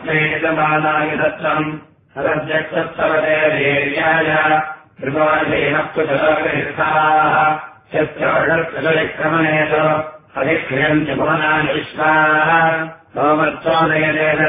यजमानाय दत्तम् हरद्यक्षत्सवदेर्याय त्रिवादेन कुशलगृहाः शस्त्रक्रमणेषु अधिक्रियन्ति भुवनानि विश्वाः भवमत्सोदयनेन